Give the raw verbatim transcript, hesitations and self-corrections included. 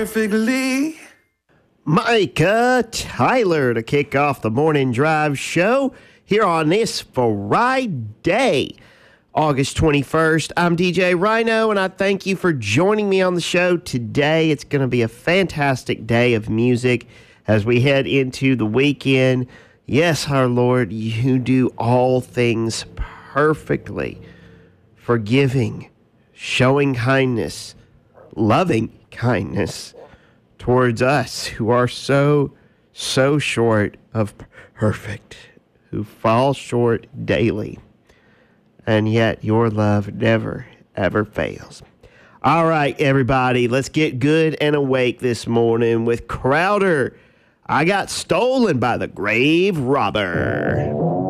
perfectly. Micah Tyler to kick off the Morning Drive show here on this Friday, August twenty-first. I'm D J Rhino, and I thank you for joining me on the show today. It's going to be a fantastic day of music as we head into the weekend. Yes, our Lord, you do all things perfectly, forgiving, showing kindness, loving kindness towards us who are so, so short of perfect, who fall short daily. And yet your love never, ever fails. All right, everybody, let's get good and awake this morning with Crowder. I Got Stolen by the Grave Robber.